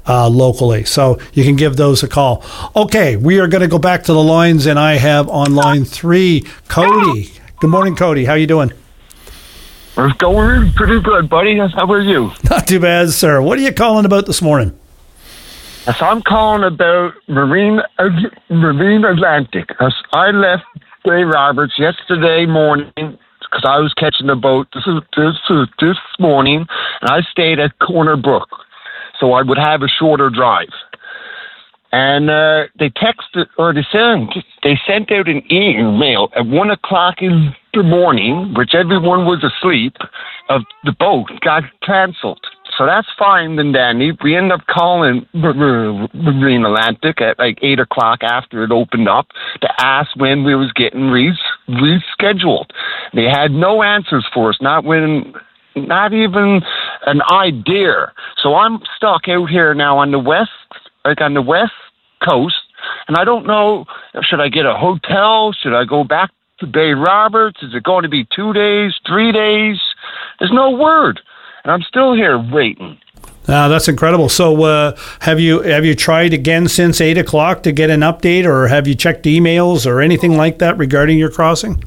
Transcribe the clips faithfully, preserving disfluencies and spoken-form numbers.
uh, locally. So you can give those a call. Okay, we are going to go back to the lines, and I have on line three, Cody. Good morning, Cody. How you doing? It's going pretty good, buddy. How are you? Not too bad, sir. What are you calling about this morning? So I'm calling about Marine uh, Marine Atlantic. I left Bay Roberts yesterday morning because I was catching the boat this is, this is, this morning, and I stayed at Corner Brook, so I would have a shorter drive. And uh, they texted, or they sent, they sent out an email at one o'clock in the morning, which everyone was asleep, of the boat got canceled. So that's fine and dandy. We ended up calling Marine Atlantic at like eight o'clock after it opened up to ask when we was getting re- rescheduled. They had no answers for us, not when, not even an idea. So I'm stuck out here now on the west, like on the west coast, and I don't know, should I get a hotel? Should I go back to Bay Roberts? Is it going to be two days, three days? There's no word, and I'm still here waiting. Uh, that's incredible. So uh, have you have you tried again since eight o'clock to get an update, or have you checked emails or anything like that regarding your crossing?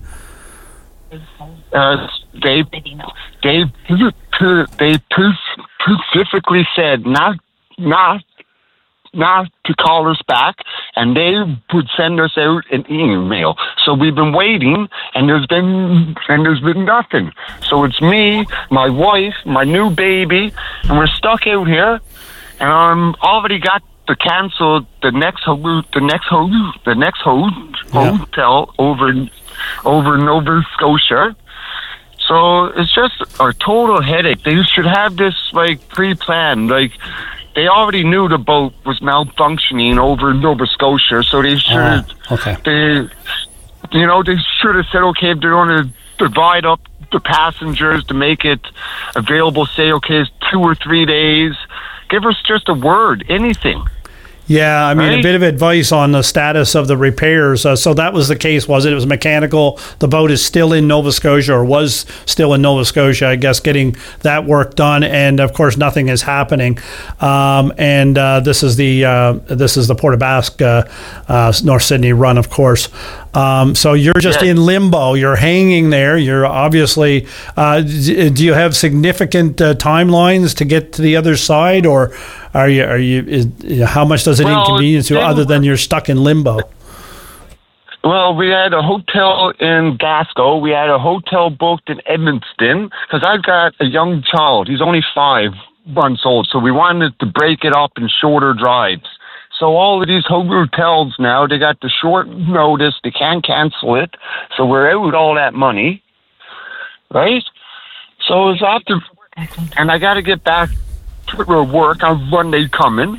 Uh, they they they specifically said not not not to call us back, and they would send us out an email. So we've been waiting, and there's been and there's been nothing. So it's me, my wife, my new baby, and we're stuck out here. And I'm already got to cancel the next ho- the next ho- the next ho- yeah. hotel over over Nova Scotia. So it's just a total headache. They should have this like pre-planned, like. They already knew the boat was malfunctioning over Nova Scotia, so they should have, oh, okay. they, you know, they should have said, okay, if they're going to divide up the passengers to make it available, say, okay, it's two or three days, give us just a word, anything. Yeah, I mean, right? A bit of advice on the status of the repairs. Uh, so that was the case, was it? It was mechanical. The boat is still in Nova Scotia, or was still in Nova Scotia, I guess, getting that work done. And of course, nothing is happening. Um, and uh, this is the uh, this is the Port of Basque, uh, uh, North Sydney run, of course. Um, so you're just yes. in limbo. You're hanging there. You're obviously. Uh, do you have significant uh, timelines to get to the other side, or are you? Are you? Is, how much does it well, inconvenience you, other than you're stuck in limbo? Well, we had a hotel in Glasgow. We had a hotel booked in Edmundston because I've got a young child. He's only five months old, so we wanted to break it up in shorter drives. So all of these hotels now, they got the short notice. They can't cancel it. So we're out with all that money, right? So it's after, and I got to get back to work on Monday coming.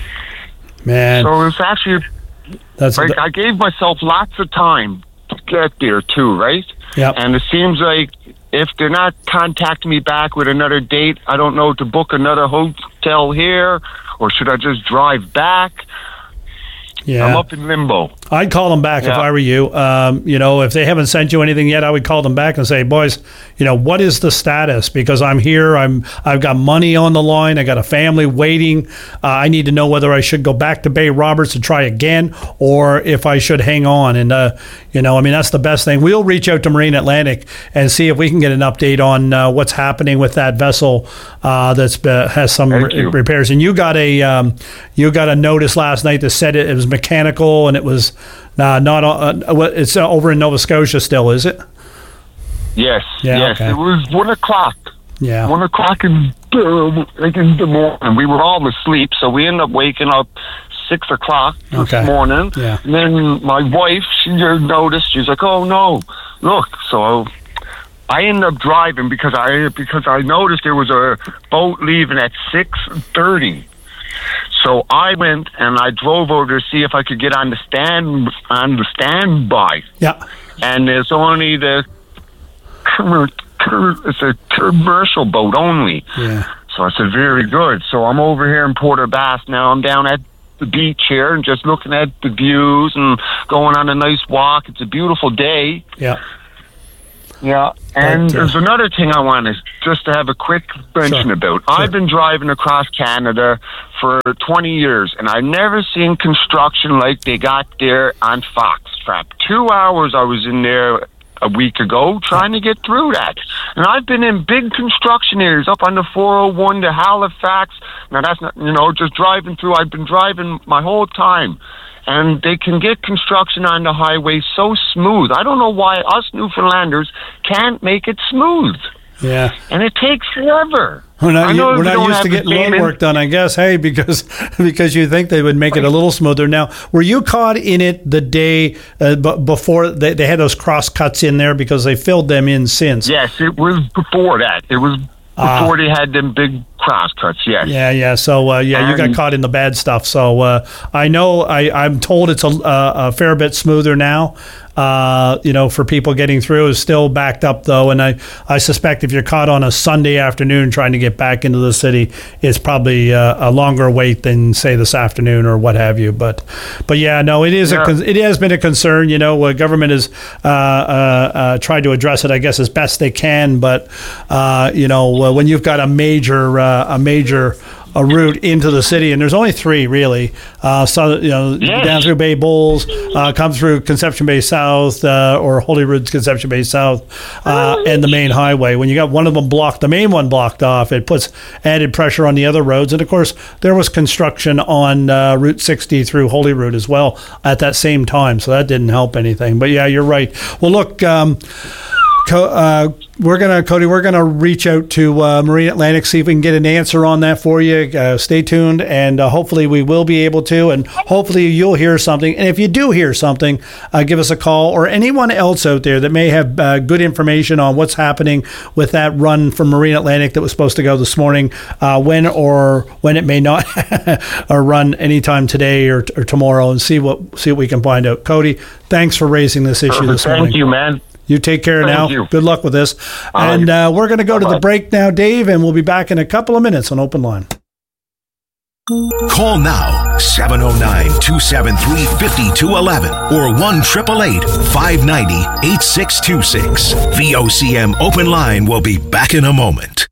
Man. So it's actually, That's like, th- I gave myself lots of time to get there too, right? Yeah. And it seems like if they're not contacting me back with another date, I don't know to book another hotel here, or should I just drive back? Yeah. I'm up in limbo. I'd call them back yeah. if I were you. Um, you know, if they haven't sent you anything yet, I would call them back and say, boys, you know, what is the status? Because I'm here. I'm, I've got money on the line. I got a family waiting. Uh, I need to know whether I should go back to Bay Roberts and try again, or if I should hang on. And, uh, you know, I mean, that's the best thing. We'll reach out to Marine Atlantic and see if we can get an update on uh, what's happening with that vessel uh, that's uh, has some re- repairs. And you got a, um, you got a notice last night that said it, it was mechanical, and it was uh, not uh, it's uh, over in Nova Scotia still, is it? Yes, yeah, yes. Okay. It was one o'clock. Yeah, one o'clock in the, like in the morning. We were all asleep, so we ended up waking up six o'clock this okay. morning. Yeah. And then my wife, she noticed. She's like, "Oh no, look!" So I ended up driving because I because I noticed there was a boat leaving at six thirty. So I went and I drove over to see if I could get on the stand on the standby. Yeah. And it's only the it's a commercial boat only. Yeah. So I said, very good. So I'm over here in Port of Basque now. I'm down at the beach here and just looking at the views and going on a nice walk. It's a beautiful day. Yeah. Yeah, and But, uh, there's another thing I want to just to have a quick mention Sure. about. Sure. I've been driving across Canada for twenty years, and I've never seen construction like they got there on Foxtrap. Two hours I was in there a week ago trying to get through that. And I've been in big construction areas up on the four oh one to Halifax. Now, that's not, you know, just driving through. I've been driving my whole time. And they can get construction on the highway so smooth. I don't know why us Newfoundlanders can't make it smooth. Yeah. And it takes forever. We're not, I know we're we not don't used have to the getting same road in- work done, I guess, hey, because because you think they would make it a little smoother. Now, were you caught in it the day uh, b- before they, they had those cross cuts in there because they filled them in since? Yes, it was before that. It was before they had them big cross cuts, yes. Yeah, yeah. So, uh, yeah, you got And- caught in the bad stuff. So, uh, I know, I, I'm told it's a, a, a fair bit smoother now. Uh, you know, for people getting through, is still backed up though. And I, I suspect if you're caught on a Sunday afternoon trying to get back into the city, it's probably uh, a longer wait than say this afternoon or what have you. But, but yeah, no, it is Yeah. a con- it has been a concern. You know, uh, government has uh, uh, uh, tried to address it, I guess, as best they can. But uh, you know, uh, when you've got a major uh, a major a route into the city, and there's only three really. Uh, so you know, Yes. down through Bay Bowls, uh, come through Conception Bay South uh, or Holyrood's Conception Bay South, uh, and the main highway. When you got one of them blocked, the main one blocked off, it puts added pressure on the other roads. And of course, there was construction on uh, Route sixty through Holyrood as well at that same time, so that didn't help anything. But yeah, you're right. Well, look. Um, Co- uh, we're gonna, Cody. We're gonna reach out to uh, Marine Atlantic, see if we can get an answer on that for you. Uh, stay tuned, and uh, hopefully we will be able to. And hopefully you'll hear something. And if you do hear something, uh, give us a call, or anyone else out there that may have uh, good information on what's happening with that run from Marine Atlantic that was supposed to go this morning. Uh, when or when it may not or run anytime today or, or tomorrow, and see what see what we can find out. Cody, thanks for raising this issue Perfect. this morning. Thank you, man. You take care Thank now. you. Good luck with this. And uh, we're going to go to the break now, Dave, and we'll be back in a couple of minutes on Open Line. Call now, seven oh nine, two seven three, five two one one or one eight eight eight, five nine zero, eight six two six. V O C M Open Line will be back in a moment.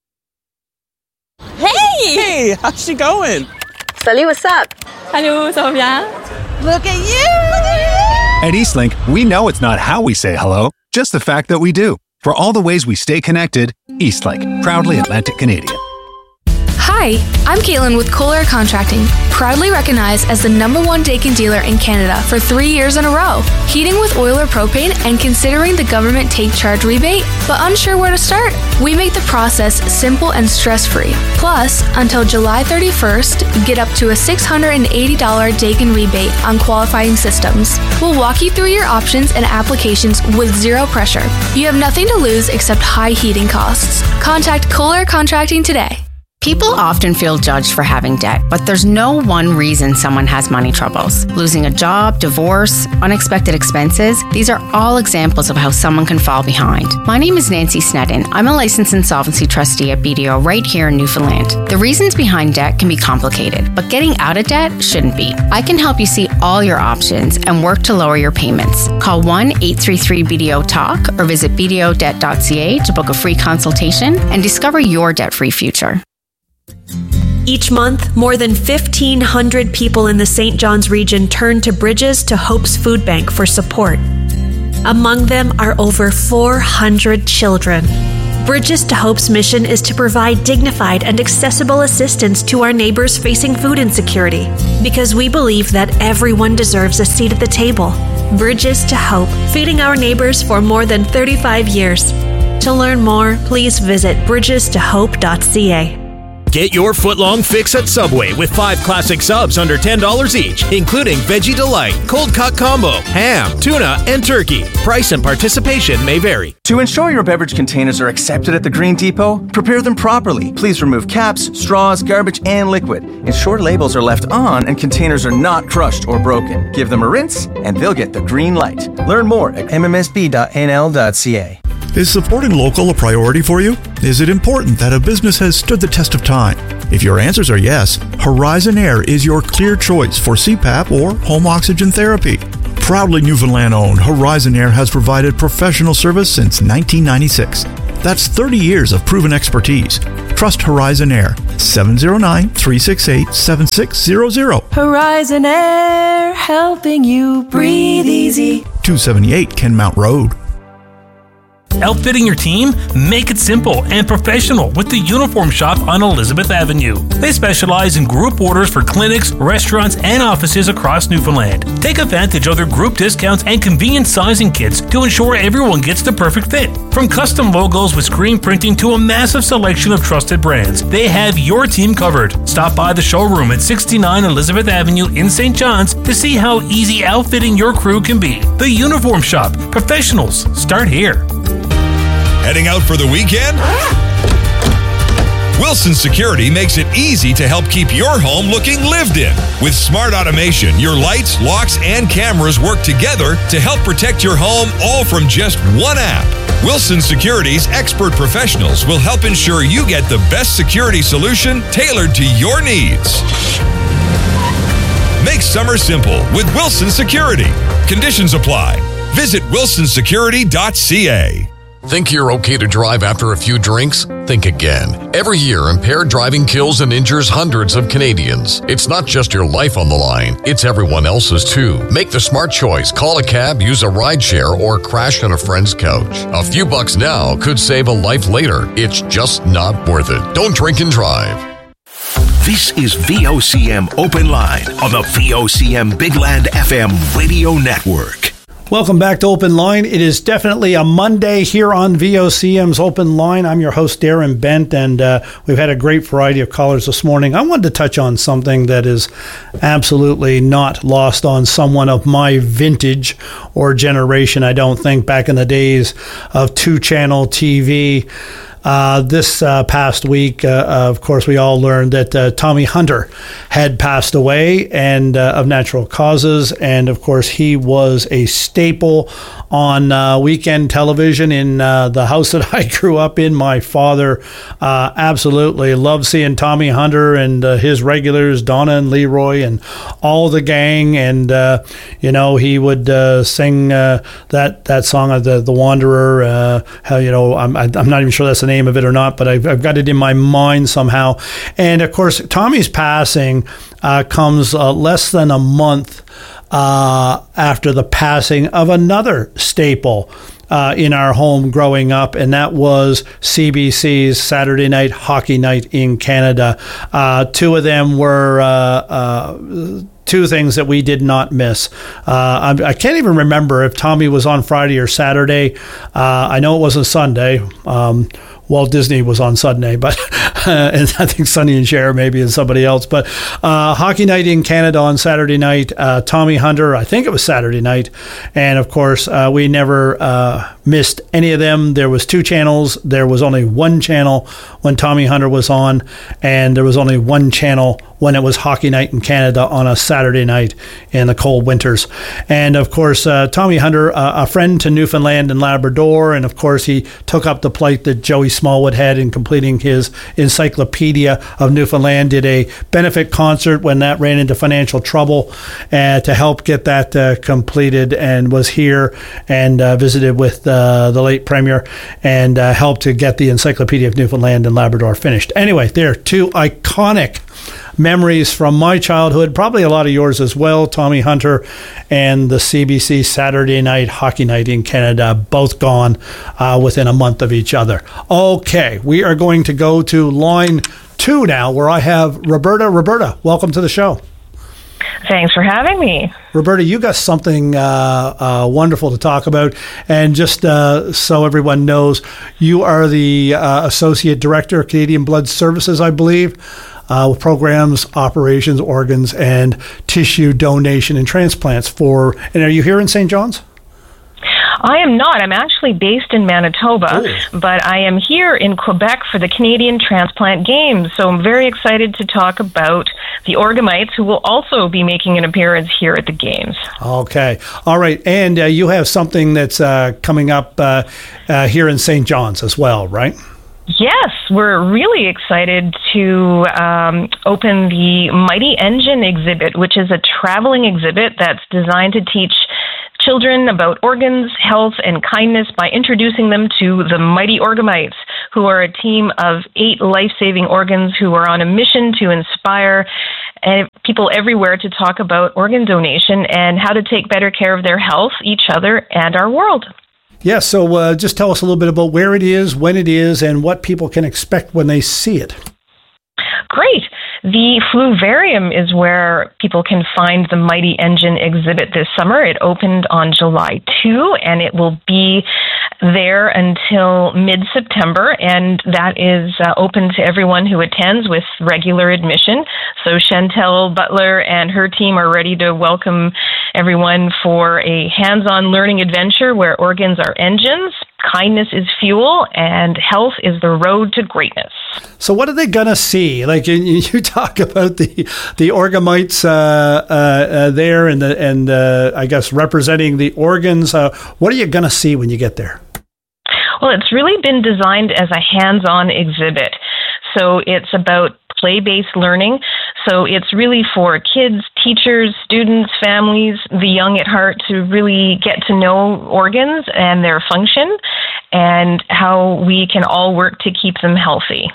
Hey! Hey, how's she going? Salut, what's up? Allô, ça va bien? Look at you! At Eastlink, we know it's not how we say hello, just the fact that we do. For all the ways we stay connected, Eastlink, proudly Atlantic Canadian. Hi, I'm Caitlin with Kohler Contracting, proudly recognized as the number one Daikin dealer in Canada for three years in a row. Heating with oil or propane and considering the government take charge rebate, but unsure where to start? We make the process simple and stress-free. Plus, until July thirty-first, get up to a six hundred eighty dollars Daikin rebate on qualifying systems. We'll walk you through your options and applications with zero pressure. You have nothing to lose except high heating costs. Contact Kohler Contracting today. People often feel judged for having debt, but there's no one reason someone has money troubles. Losing a job, divorce, unexpected expenses, these are all examples of how someone can fall behind. My name is Nancy Snedden. I'm a licensed insolvency trustee at B D O right here in Newfoundland. The reasons behind debt can be complicated, but getting out of debt shouldn't be. I can help you see all your options and work to lower your payments. Call one eight three three B D O talk or visit b d o debt dot c a to book a free consultation and discover your debt-free future. Each month, more than fifteen hundred people in the Saint John's region turn to Bridges to Hope's Food Bank for support. Among them are over four hundred children. Bridges to Hope's mission is to provide dignified and accessible assistance to our neighbors facing food insecurity, because we believe that everyone deserves a seat at the table. Bridges to Hope, feeding our neighbors for more than thirty-five years. To learn more, please visit bridges to hope dot c a. Get your footlong fix at Subway with five classic subs under ten dollars each, including Veggie Delight, Cold Cut Combo, ham, tuna, and turkey. Price and participation may vary. To ensure your beverage containers are accepted at the Green Depot, prepare them properly. Please remove caps, straws, garbage, and liquid. Ensure labels are left on and containers are not crushed or broken. Give them a rinse, and they'll get the green light. Learn more at m m s b dot n l dot c a. Is supporting local a priority for you? Is it important that a business has stood the test of time? If your answers are yes, Horizon Air is your clear choice for C PAP or home oxygen therapy. Proudly Newfoundland-owned, Horizon Air has provided professional service since nineteen ninety-six. That's thirty years of proven expertise. Trust Horizon Air. seven oh nine, three six eight, seven six zero zero. Horizon Air, helping you breathe easy. two seventy-eight Kenmount Road. Outfitting your team? Make it simple and professional with the Uniform Shop on Elizabeth Avenue. They specialize in group orders for clinics, restaurants, and offices across Newfoundland. Take advantage of their group discounts and convenient sizing kits to ensure everyone gets the perfect fit. From custom logos with screen printing to a massive selection of trusted brands, they have your team covered. Stop by the showroom at sixty-nine Elizabeth Avenue in Saint John's to see how easy outfitting your crew can be. The Uniform Shop. Professionals start here. Heading out for the weekend? Wilson Security makes it easy to help keep your home looking lived in. With smart automation, your lights, locks, and cameras work together to help protect your home, all from just one app. Wilson Security's expert professionals will help ensure you get the best security solution tailored to your needs. Make summer simple with Wilson Security. Conditions apply. Visit wilson security dot c a. Think you're okay to drive after a few drinks? Think again. Every year, impaired driving kills and injures hundreds of Canadians. It's not just your life on the line, it's everyone else's too. Make the smart choice. Call a cab, use a rideshare, or crash on a friend's couch. A few bucks now could save a life later. It's just not worth it. Don't drink and drive. This is V O C M Open Line on the V O C M Big Land F M radio network. Welcome back to Open Line. It is definitely a Monday here on V O C M's Open Line. I'm your host, Darren Bent, and uh, we've had a great variety of callers this morning. I wanted to touch on something that is absolutely not lost on someone of my vintage or generation, I don't think, back in the days of two-channel T V. Uh, this uh, past week, uh, of course, we all learned that uh, Tommy Hunter had passed away and uh, of natural causes. And, of course, he was a staple on uh, weekend television in uh, the house that I grew up in. My father uh, absolutely loved seeing Tommy Hunter and uh, his regulars, Donna and Leroy and all the gang. And, uh, you know, he would uh, sing uh, that, that song of the, the Wanderer. Uh, how, you know, I'm, I'm not even sure that's the name of it or not, but I've, I've got it in my mind somehow. And of course, Tommy's passing uh, comes uh, less than a month uh, after the passing of another staple uh, in our home growing up, and that was C B C's Saturday Night Hockey Night in Canada. Uh, two of them were... Uh, uh, Two things that we did not miss. Uh, I, I can't even remember if Tommy was on Friday or Saturday. Uh, I know it wasn't Sunday. Um, Walt Disney was on Sunday, but and I think Sonny and Cher maybe and somebody else. But uh, Hockey Night in Canada on Saturday night. Uh, Tommy Hunter, I think it was Saturday night, and of course uh, we never uh, missed any of them. There was two channels. There was only one channel when Tommy Hunter was on, and there was only one channel when it was Hockey Night in Canada on a Saturday night in the cold winters. And of course, uh, Tommy Hunter, uh, a friend to Newfoundland and Labrador, and of course he took up the plight that Joey Smallwood had in completing his Encyclopedia of Newfoundland, did a benefit concert when that ran into financial trouble uh, to help get that uh, completed, and was here and uh, visited with uh, the late Premier and uh, helped to get the Encyclopedia of Newfoundland and Labrador finished. Anyway, they're two iconic memories from my childhood, probably a lot of yours as well. Tommy Hunter and the C B C Saturday Night Hockey Night in Canada, both gone uh, within a month of each other. Okay, we are going to go to line two now, where I have Roberta. Roberta, welcome to the show. Thanks for having me. Roberta, you got something uh, uh, wonderful to talk about. And just uh, so everyone knows, you are the uh, Associate Director of Canadian Blood Services, I believe, uh, with programs, operations, organs, and tissue donation and transplants for... And are you here in Saint John's? I am not. I'm actually based in Manitoba, Ooh. but I am here in Quebec for the Canadian Transplant Games. So I'm very excited to talk about the Orgamites, who will also be making an appearance here at the Games. Okay. All right. And uh, you have something that's uh, coming up uh, uh, here in Saint John's as well, right? Yes, we're really excited to um, open the Mighty Engine exhibit, which is a traveling exhibit that's designed to teach children about organs, health, and kindness by introducing them to the Mighty Orgamites, who are a team of eight life-saving organs who are on a mission to inspire people everywhere to talk about organ donation and how to take better care of their health, each other, and our world. Yeah, so uh, just tell us a little bit about where it is, when it is, and what people can expect when they see it. Great. The Fluvarium is where people can find the Mighty Engine exhibit this summer. It opened on July second, and it will be there until mid-September, and that is uh, open to everyone who attends with regular admission. So Chantel Butler and her team are ready to welcome everyone for a hands-on learning adventure where organs are engines, kindness is fuel, and health is the road to greatness. So what are they going to see? Like you, you talk about the the Orgamites uh, uh, uh, there and, the, and uh, I guess representing the organs. Uh, what are you going to see when you get there? Well, it's really been designed as a hands-on exhibit. So it's about play-based learning. So it's really for kids, teachers, students, families, the young at heart to really get to know organs and their function and how we can all work to keep them healthy.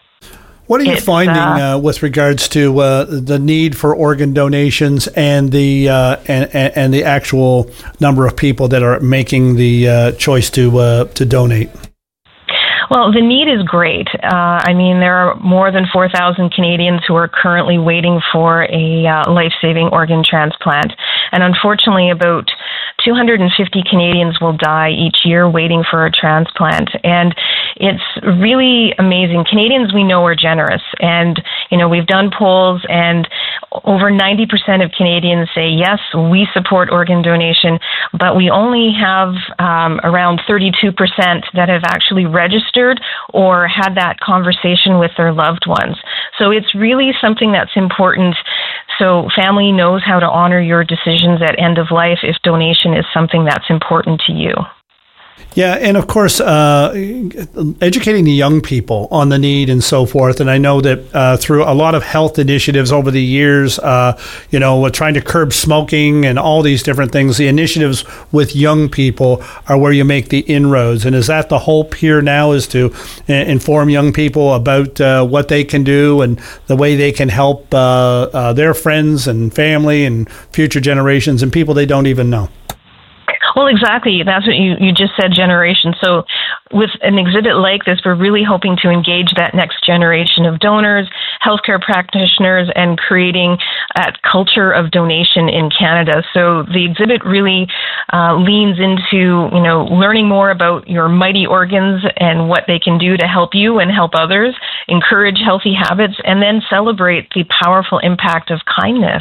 What are you it's, finding uh, uh, with regards to uh, the need for organ donations and the uh, and, and the actual number of people that are making the uh, choice to uh, to donate? Well, the need is great. Uh, I mean, there are more than four thousand Canadians who are currently waiting for a uh, life-saving organ transplant. And unfortunately, about two hundred fifty Canadians will die each year waiting for a transplant. And it's really amazing. Canadians, we know, are generous. And, you know, we've done polls, and over ninety percent of Canadians say, yes, we support organ donation, but we only have um, around thirty-two percent that have actually registered or had that conversation with their loved ones. So it's really something that's important. So family knows how to honor your decisions at end of life if donation is something that's important to you. Yeah, and of course, uh, educating the young people on the need and so forth. And I know that uh, through a lot of health initiatives over the years, uh, you know, trying to curb smoking and all these different things, the initiatives with young people are where you make the inroads. And is that the hope here now, is to uh, inform young people about uh, what they can do and the way they can help uh, uh, their friends and family and future generations and people they don't even know? Well, exactly. That's what you, you just said, generation. So with an exhibit like this, we're really hoping to engage that next generation of donors, healthcare practitioners, and creating a culture of donation in Canada. So the exhibit really uh, leans into, you know, learning more about your mighty organs and what they can do to help you and help others, encourage healthy habits, and then celebrate the powerful impact of kindness.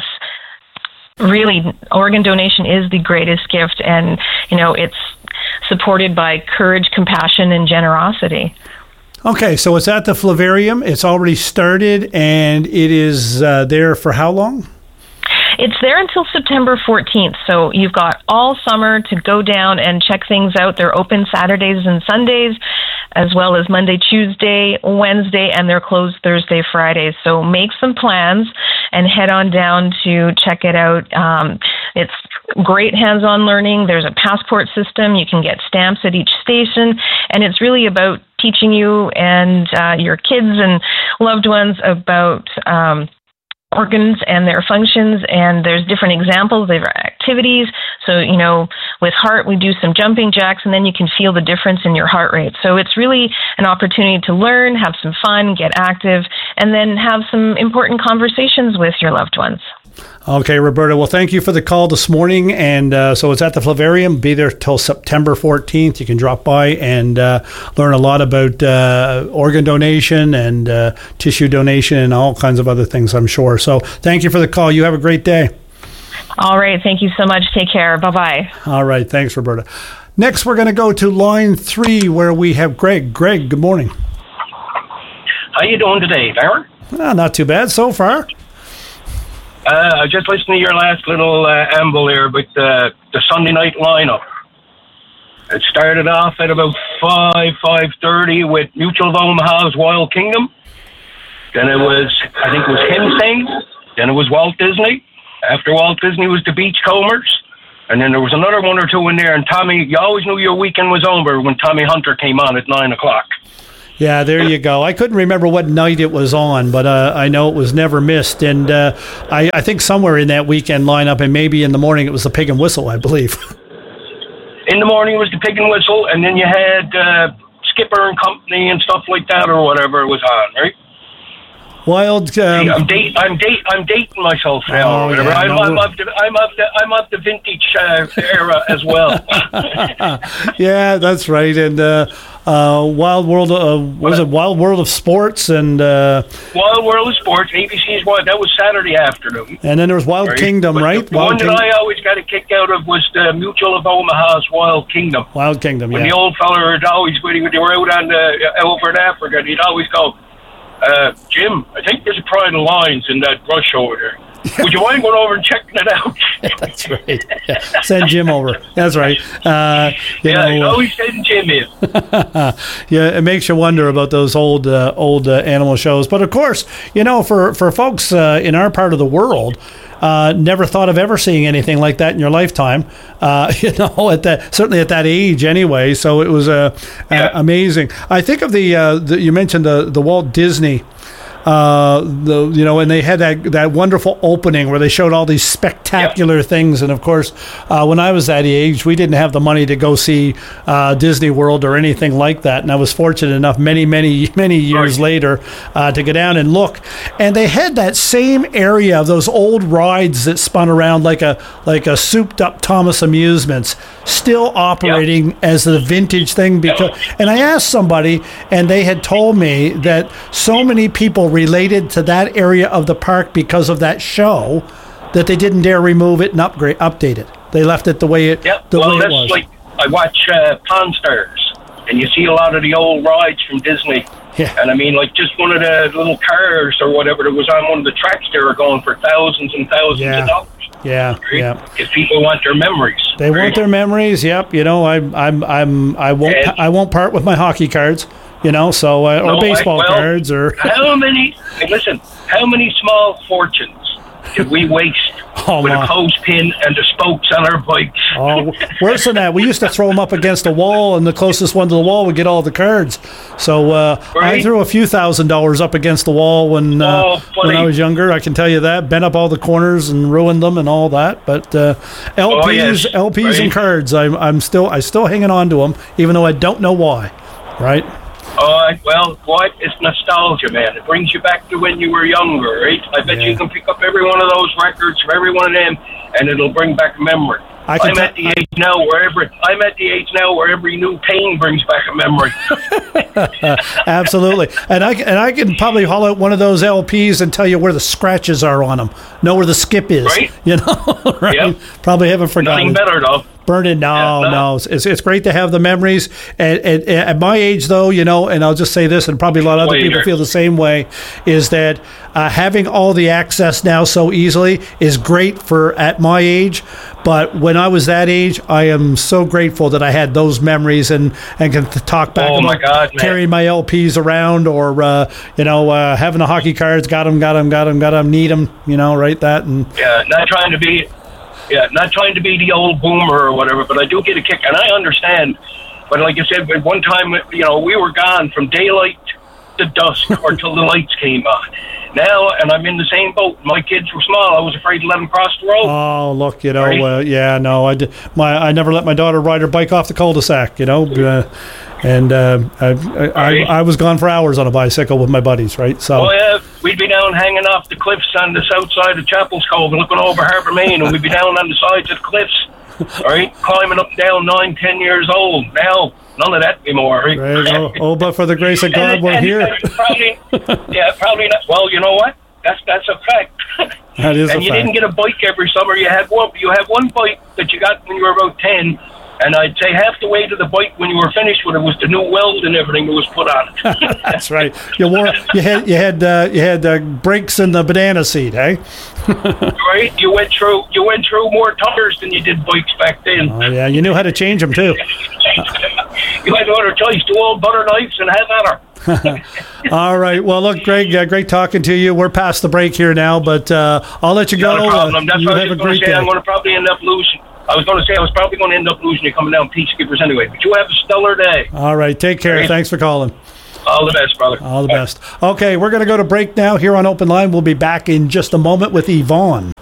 Really, organ donation is the greatest gift, and, you know, it's supported by courage, compassion, and generosity. Okay, so it's at the Fluvarium. It's already started, and it is uh, there for how long? It's there until September fourteenth, so you've got all summer to go down and check things out. They're open Saturdays and Sundays, as well as Monday, Tuesday, Wednesday, and they're closed Thursday, Friday. So make some plans and head on down to check it out. Um, it's great hands-on learning. There's a passport system. You can get stamps at each station, and it's really about teaching you and uh, your kids and loved ones about um, organs and their functions, and there's different examples, there are activities. So, you know, with heart, we do some jumping jacks, and then you can feel the difference in your heart rate. So it's really an opportunity to learn, have some fun, get active, and then have some important conversations with your loved ones. Okay, Roberta. Well, thank you for the call this morning. And uh, so it's at the Fluvarium. Be there till September fourteenth. You can drop by and uh, learn a lot about uh, organ donation and uh, tissue donation and all kinds of other things, I'm sure. So thank you for the call. You have a great day. All right. Thank you so much. Take care. Bye-bye. All right. Thanks, Roberta. Next, we're going to go to line three where we have Greg. Greg, good morning. How you doing today, Darren? Ah, not too bad so far. Uh, I just listened to your last little uh, amble there with uh, the Sunday night lineup. It started off at about five, five thirty with Mutual of Omaha's Wild Kingdom. Then it was, I think it was Him Sing. Then it was Walt Disney. After Walt Disney was the Beachcombers. And then there was another one or two in there, and Tommy, you always knew your weekend was over when Tommy Hunter came on at nine o'clock. Yeah, there you go. I couldn't remember what night it was on, but uh, I know it was never missed. And uh, I, I think somewhere in that weekend lineup, and maybe in the morning, it was the Pig and Whistle, I believe. In the morning was the Pig and Whistle, and then you had uh, Skipper and Company and stuff like that, or whatever was on, right? Wild. Um, See, I'm date. I'm date. I'm dating myself now. Oh, or whatever. yeah, I'm, no, I'm of the. I'm of the. I'm of the vintage uh, era as well. Yeah, that's right. And uh, uh, Wild World. Uh, was it Wild World of Sports and uh, Wild World of Sports? A B C's one. That was Saturday afternoon. And then there was Wild right? Kingdom, but right? The Wild one King- that I always got a kick out of was the Mutual of Omaha's Wild Kingdom. Wild Kingdom. When yeah. the old fella would always, when they were out on the over in Africa, he'd always go, Uh, Jim, I think there's a pride of lions in that brush over there. Would you mind going over and checking it out? That's right. Yeah. Send Jim over. That's right. Uh, you yeah, know, he's always sending Jim in. Yeah, it makes you wonder about those old uh, old uh, animal shows. But of course, you know, for for folks uh, in our part of the world, uh, never thought of ever seeing anything like that in your lifetime. Uh, you know, at that certainly at that age anyway. So it was uh, yeah. uh, amazing. I think of the, uh, the you mentioned the the Walt Disney. Uh, the you know, and they had that that wonderful opening where they showed all these spectacular yep. things. And of course, uh, when I was that age, we didn't have the money to go see uh, Disney World or anything like that. And I was fortunate enough, many, many, many years right. later, uh, to go down and look. And they had that same area of those old rides that spun around like a like a souped-up Thomas Amusements, still operating yep. as the vintage thing. Because, and I asked somebody, and they had told me that so many people related to that area of the park because of that show that they didn't dare remove it and upgrade update it. They left it the way it yep. the well, way that's it was. Like I watch uh, Pawn Stars, and you see a lot of the old rides from Disney. Yeah. And I mean, like just one of the little cars or whatever that was on one of the tracks, they were going for thousands and thousands yeah. of dollars. Yeah, right? yeah. Because people want their memories. They right? want their memories. Yep. You know, I, I'm, I'm, I won't, and, I won't part with my hockey cards. You know, so uh, no, or baseball I, well, cards, or how many? Hey, listen, how many small fortunes did we waste oh, with my. a clothespin and the spokes on our bikes? Oh, worse than that, we used to throw them up against the wall, and the closest one to the wall would get all the cards. So uh, right? I threw a few thousand dollars up against the wall when uh, oh, when I was younger. I can tell you that, bent up all the corners and ruined them and all that. But uh, L Ps, oh, yes. L Ps right? and cards, I'm I'm still I still hanging on to them, even though I don't know why. Right. Oh, well, what? It's nostalgia, man. It brings you back to when you were younger, right? I bet yeah. you can pick up every one of those records from every one of them, and it'll bring back a memory. I I'm t- at the age now where every I'm at the age now where every new pain brings back a memory. Absolutely, and I and I can probably haul out one of those L Ps and tell you where the scratches are on them, know where the skip is. Right? You know, right? Yep. Probably haven't forgotten. Nothing better though. Burn it. No, yeah, no. no. It's it's great to have the memories. At, at, at my age, though, you know, and I'll just say this, and probably a lot of other Later. people feel the same way, is that uh, having all the access now so easily is great for at my age. But when I was that age, I am so grateful that I had those memories and, and can talk back oh about my God, man. carrying my L Ps around, or uh, you know, uh, having the hockey cards. Got them, got them, got them, got them. Need them. You know, right? That and yeah, not trying to be. Yeah, not trying to be the old boomer or whatever, but I do get a kick, and I understand. But like I said, at one time, you know, we were gone from daylight to dusk or till the lights came on. Now, and I'm in the same boat. My kids were small. I was afraid to let them cross the road. Oh, look, you know, right? uh, yeah, no, I did. My I never let my daughter ride her bike off the cul-de-sac. You know, uh, and uh, I, I, right. I I was gone for hours on a bicycle with my buddies. Right, so. Oh yeah, we'd be down hanging off the cliffs on the south side of Chapel's Cove and looking over Harbour Main, and we'd be down on the sides of the cliffs, right, climbing up and down, nine, ten years old. Now, none of that anymore. Right? Right. Oh, oh, but for the grace of God, and, we're and, here. And probably, yeah, probably not. Well, you know what? That's that's a fact. That is and a you fact. didn't get a bike every summer. You had one. You had one bike that you got when you were about ten. And I'd say half the way to the bike when you were finished with it was the new weld and everything that was put on it. That's right. You wore. You had. You had. Uh, you had uh, brakes in the banana seat, eh? Right. You went through. You went through more tires than you did bikes back then. Oh yeah. You knew how to change them too. You had no other choice. Two old butter knives and have at her. All right. Well, look, Greg, uh, great talking to you. We're past the break here now, but uh, I'll let you Not go. a problem. Uh, That's you what have I a was going great to say. day. I'm going to probably end up losing I was going to say I was probably going to end up losing you coming down Peach Skippers anyway, but you have a stellar day. All right, take care. Right. Thanks for calling. All the best, brother. All the best. Okay, we're going to go to break now here on Open Line. We'll be back in just a moment with Yvonne.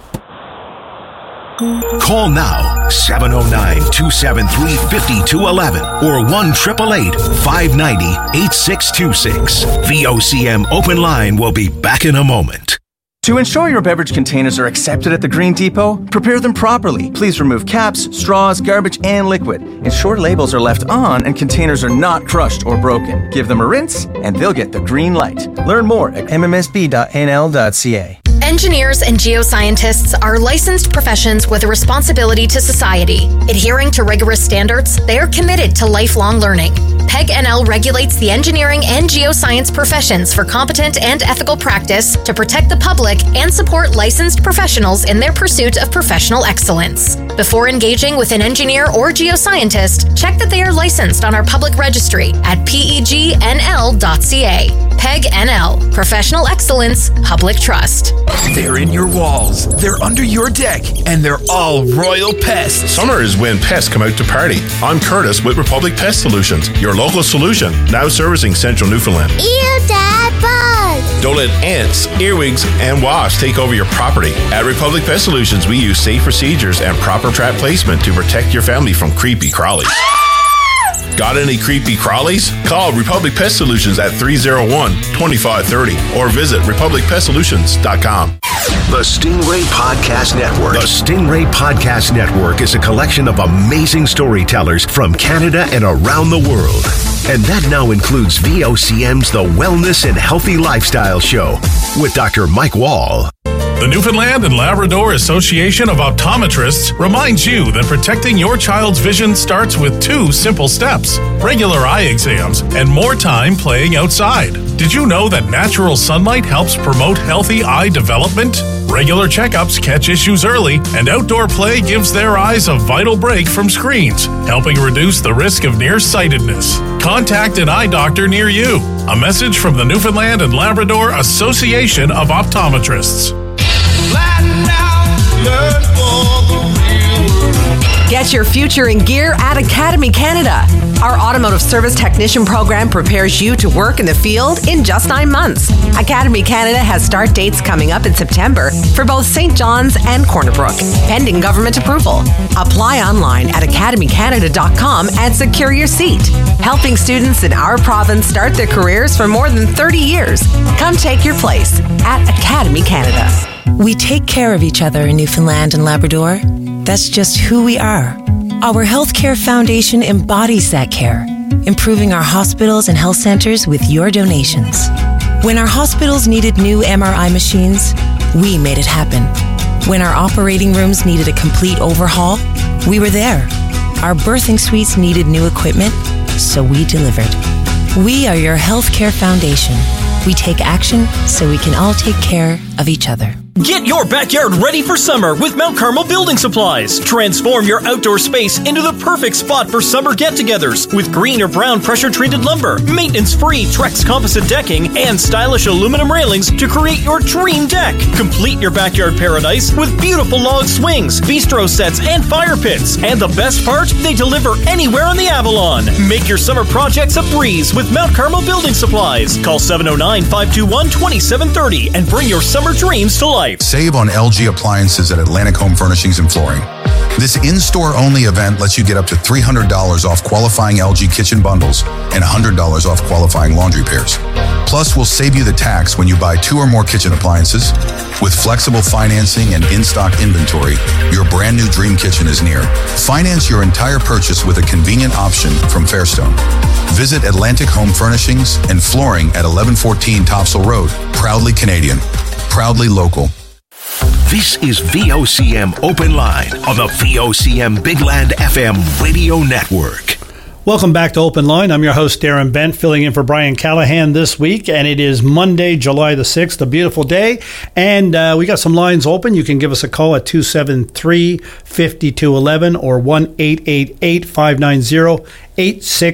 Call now, seven oh nine, two seven three, five two one one or one eight eight eight, five nine zero, eight six two six. V O C M Open Line will be back in a moment. To ensure your beverage containers are accepted at the Green Depot, prepare them properly. Please remove caps, straws, garbage, and liquid. Ensure labels are left on and containers are not crushed or broken. Give them a rinse, and they'll get the green light. Learn more at m m s b dot n l dot c a. Engineers and geoscientists are licensed professions with a responsibility to society. Adhering to rigorous standards, they are committed to lifelong learning. P E G N L regulates the engineering and geoscience professions for competent and ethical practice to protect the public and support licensed professionals in their pursuit of professional excellence. Before engaging with an engineer or geoscientist, check that they are licensed on our public registry at p e g n l dot c a. P E G N L, Professional Excellence, Public Trust. They're in your walls, they're under your deck, and they're all Royal Pests. Summer is when pests come out to party. I'm Curtis with Republic Pest Solutions, your local solution, now servicing central Newfoundland. Ew, Dad, bugs! Don't let ants, earwigs, and wasps take over your property. At Republic Pest Solutions, we use safe procedures and proper trap placement to protect your family from creepy crawlies. Got any creepy crawlies? Call Republic Pest Solutions at three oh one, two five three oh or visit republic pest solutions dot com. The Stingray Podcast Network. The Stingray Podcast Network is a collection of amazing storytellers from Canada and around the world. And that now includes V O C M's The Wellness and Healthy Lifestyle Show with Doctor Mike Wall. The Newfoundland and Labrador Association of Optometrists reminds you that protecting your child's vision starts with two simple steps: regular eye exams and more time playing outside. Did you know that natural sunlight helps promote healthy eye development? Regular checkups catch issues early, and outdoor play gives their eyes a vital break from screens, helping reduce the risk of nearsightedness. Contact an eye doctor near you. A message from the Newfoundland and Labrador Association of Optometrists. Get your future in gear at Academy Canada. Our automotive service technician program prepares you to work in the field in just nine months. Academy Canada has start dates coming up in September for both Saint John's and Corner Brook, pending government approval. Apply online at academy canada dot com and secure your seat. Helping students in our province start their careers for more than thirty years. Come take your place at Academy Canada. We take care of each other in Newfoundland and Labrador. That's just who we are. Our Healthcare Foundation embodies that care, improving our hospitals and health centers with your donations. When our hospitals needed new M R I machines, we made it happen. When our operating rooms needed a complete overhaul, we were there. Our birthing suites needed new equipment, so we delivered. We are your Healthcare Foundation. We take action so we can all take care of each other. Get your backyard ready for summer with Mount Carmel Building Supplies. Transform your outdoor space into the perfect spot for summer get-togethers with green or brown pressure-treated lumber, maintenance-free Trex composite decking, and stylish aluminum railings to create your dream deck. Complete your backyard paradise with beautiful log swings, bistro sets, and fire pits. And the best part, they deliver anywhere on the Avalon. Make your summer projects a breeze with Mount Carmel Building Supplies. Call seven oh nine, five two one, two seven three oh and bring your summer dreams to life. Save on L G appliances at Atlantic Home Furnishings and Flooring. This in-store only event lets you get up to three hundred dollars off qualifying L G kitchen bundles and one hundred dollars off qualifying laundry pairs. Plus, we'll save you the tax when you buy two or more kitchen appliances. With flexible financing and in-stock inventory, your brand new dream kitchen is near. Finance your entire purchase with a convenient option from Fairstone. Visit Atlantic Home Furnishings and Flooring at eleven fourteen Topsail Road. Proudly Canadian. Proudly local. This is V O C M Open Line on the V O C M Big Land F M Radio Network. Welcome back to Open Line. I'm your host, Darren Bent, filling in for Brian Callahan this week, and it is Monday, July the sixth, a beautiful day, and uh, we got some lines open. You can give us a call at two seven three, five two one one or one eight eight eight, five nine zero, eight six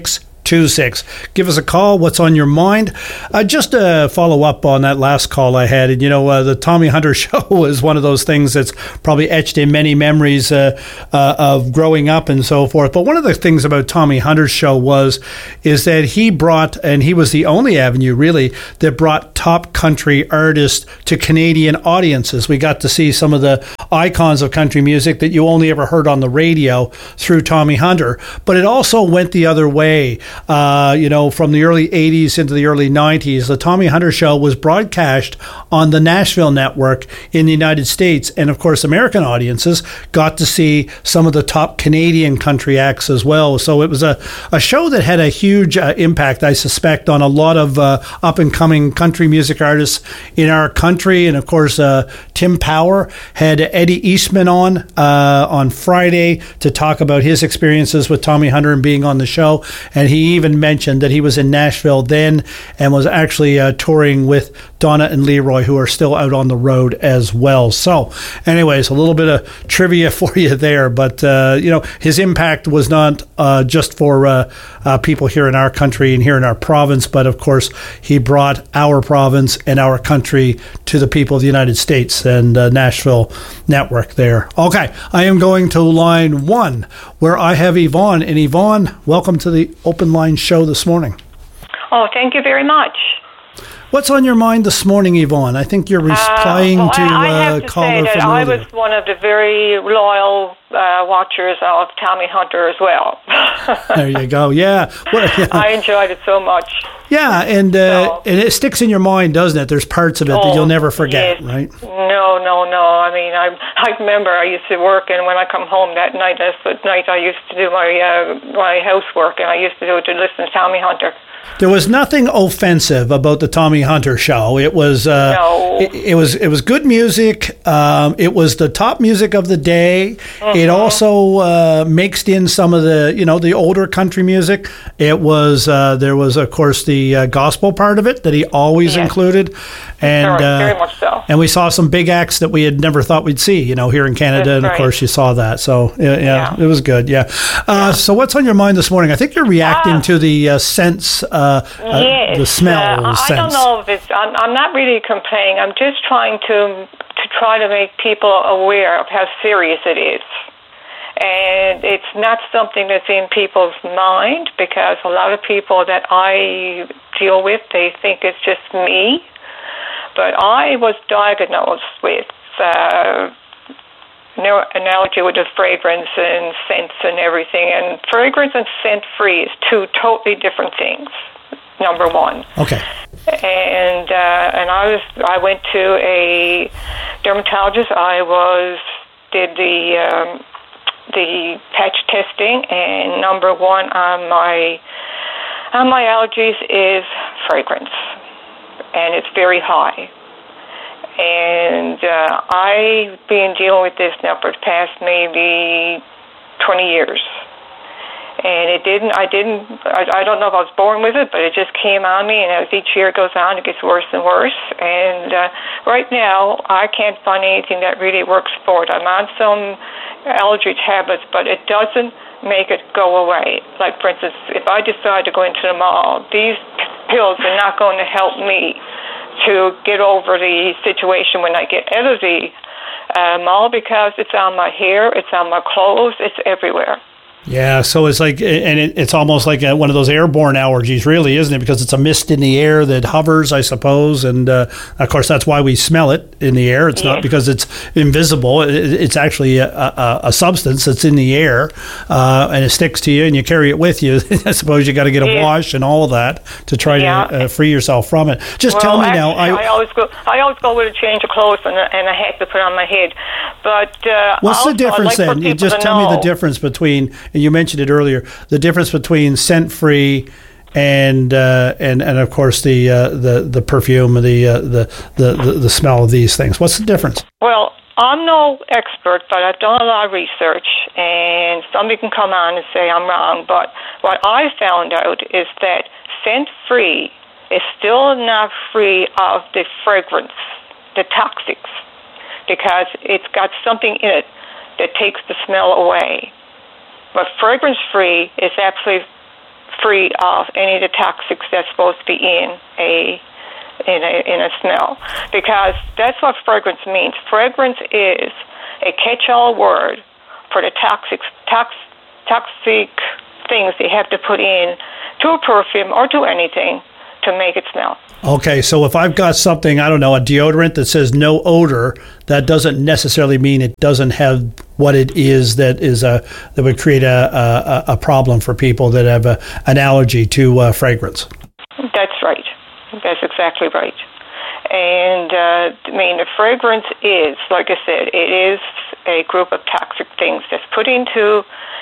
two six. Give us a call. What's on your mind? Uh, just to follow up on that last call I had, and you know, uh, the Tommy Hunter show is one of those things that's probably etched in many memories uh, uh, of growing up and so forth. But one of the things about Tommy Hunter's show was is that he brought, and he was the only avenue really that brought top country artists to Canadian audiences. We got to see some of the icons of country music that you only ever heard on the radio through Tommy Hunter. But it also went the other way. Uh, you know, from the early eighties into the early nineties, the Tommy Hunter show was broadcast on the Nashville network in the United States. And of course, American audiences got to see some of the top Canadian country acts as well. So it was a, a show that had a huge uh, impact, I suspect, on a lot of uh, up and coming country music artists in our country. And of course, uh, Tim Power had Eddie Eastman on uh, on Friday to talk about his experiences with Tommy Hunter and being on the show. And he even mentioned that he was in Nashville then and was actually uh, touring with Donna and Leroy, who are still out on the road as well. So anyways, a little bit of trivia for you there. But, uh, you know, his impact was not uh, just for uh, uh, people here in our country and here in our province, but of course, he brought our province and our country to the people of the United States and uh, Nashville network there. Okay, I am going to line one where I have Yvonne. And Yvonne, welcome to the Open Line show this morning. Oh, thank you very much. What's on your mind this morning, Yvonne? I think you're replying uh, well, to I, I have uh, to caller say that from I earlier. was one of the very loyal uh, watchers of Tommy Hunter as well. There you go. Yeah. What, yeah. I enjoyed it so much. Yeah, and uh, So- and it sticks in your mind, doesn't it? There's parts of it that Oh, you'll never forget, yes. right? No, no, no. I mean, I I remember I used to work, and when I come home that night, that's the night I used to do my uh, my housework, and I used to do it to listen to Tommy Hunter. There was nothing offensive about the Tommy Hunter show. It was uh, No. it, it was it was good music. Um, it was the top music of the day. It also uh, mixed in some of the you know the older country music. It was uh, there was of course the uh, gospel part of it that he always Yes. included, and Very- very uh, much so. and we saw some big acts that we had never thought we'd see. You know here in Canada, That's and of right. course you saw that. So yeah, yeah, it was good. Yeah. Uh, so what's on your mind this morning? I think you're reacting to the uh, sense. Uh, uh, Yes, the smell uh, I sense. don't know if it's. I'm, I'm not really complaining. I'm just trying to to try to make people aware of how serious it is, and it's not something that's in people's mind because a lot of people that I deal with, they think it's just me. But I was diagnosed with uh, no an allergy with the fragrance and scents and everything, and fragrance and scent free is two totally different things. Number one. Okay. And uh, and I was I went to a dermatologist. I was did the um, the patch testing, and number one on my on my allergies is fragrance, and it's very high. And uh, I've been dealing with this now for the past maybe twenty years. And it didn't, I didn't, I, I don't know if I was born with it, but it just came on me, and as each year goes on, it gets worse and worse. And uh, right now, I can't find anything that really works for it. I'm on some allergy tablets, but it doesn't make it go away. Like, for instance, if I decide to go into the mall, these pills are not going to help me to get over the situation when I get out of the uh, mall because it's on my hair, it's on my clothes, it's everywhere. Yeah, so it's like, and it, it's almost like a, one of those airborne allergies, really, isn't it? Because it's a mist in the air that hovers, I suppose, and uh, of course that's why we smell it in the air. It's Yeah. not because it's invisible; it, it's actually a, a, a substance that's in the air, uh, and it sticks to you, and you carry it with you. I suppose you got to get a Yeah. wash and all of that to try Yeah. to uh, free yourself from it. Just well, tell me actually, now. I, always go. I always go with a change of clothes and a, and a hat to put on my head. But uh, What's also, the difference I'd like for then? You people just to tell me the know- difference between, and you mentioned it earlier, the difference between scent-free and uh, and and of course the uh, the the perfume, the, uh, the the the the smell of these things. What's the difference? Well, I'm no expert, but I've done a lot of research, and somebody can come on and say I'm wrong. But what I found out is that scent-free is still not free of the fragrance, the toxics, because it's got something in it that takes the smell away. But fragrance-free is absolutely free of any of the toxics that's supposed to be in a in a in a smell, because that's what fragrance means. Fragrance is a catch-all word for the toxic tox, toxic things they have to put in to a perfume or to anything to make it smell. Okay, so if I've got something, I don't know, a deodorant that says no odor, that doesn't necessarily mean it doesn't have what it is that is a that would create a a, a problem for people that have a, an allergy to uh, fragrance. That's right. That's exactly right. And uh, I mean, the fragrance is, like I said, it is a group of toxic things that's put into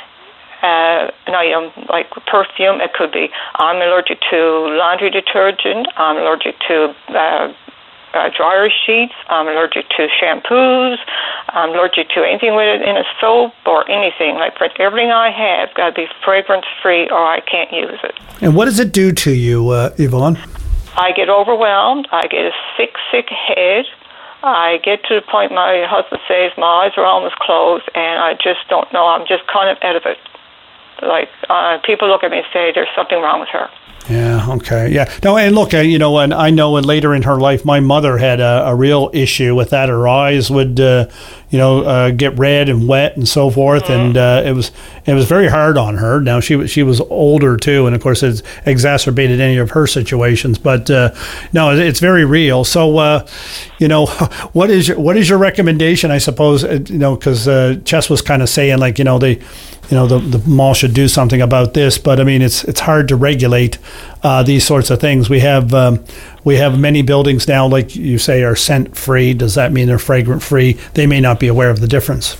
Uh, an item like perfume. It could be, I'm allergic to laundry detergent, I'm allergic to uh, uh, dryer sheets, I'm allergic to shampoos, I'm allergic to anything with it in a soap or anything. Like, for everything I have got to be fragrance-free or I can't use it. And what does it do to you, uh, Yvonne? I get overwhelmed, I get a sick, sick head, I get to the point my husband says my eyes are almost closed and I just don't know, I'm just kind of out of it. Like, uh, people look at me and say, there's something wrong with her. Yeah, okay. Yeah. No, and look, uh, you know, and I know and later in her life, my mother had a, a real issue with that. Her eyes would, uh, you know, uh, get red and wet and so forth. Mm-hmm. And uh, it was it was very hard on her. Now, she, was she was older, too. And, of course, it's exacerbated any of her situations. But, uh, no, it's very real. So, uh, you know, what is your, what is your recommendation, I suppose, uh, you know, because uh, Chess was kind of saying, like, you know, they... You know, the, the mall should do something about this, but I mean, it's it's hard to regulate uh, these sorts of things. We have um, we have many buildings now, like you say, are scent free. Does that mean they're fragrant free? They may not be aware of the difference.